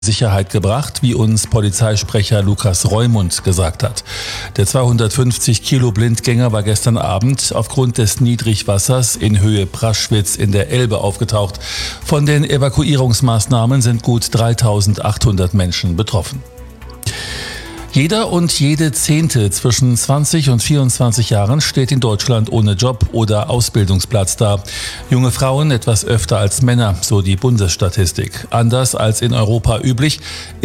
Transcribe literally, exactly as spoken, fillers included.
Sicherheit gebracht, wie uns Polizeisprecher Lukas Reumund gesagt hat. Der zweihundertfünfzig Kilo Blindgänger war gestern Abend aufgrund des Niedrigwassers in Höhe Praschwitz in der Elbe aufgetaucht. Von den Evakuierungsmaßnahmen sind gut dreitausendachthundert Menschen betroffen. Jeder und jede Zehnte zwischen zwanzig und vierundzwanzig Jahren steht in Deutschland ohne Job oder Ausbildungsplatz da. Junge Frauen etwas öfter als Männer, so die Bundesstatistik. Anders als in Europa üblich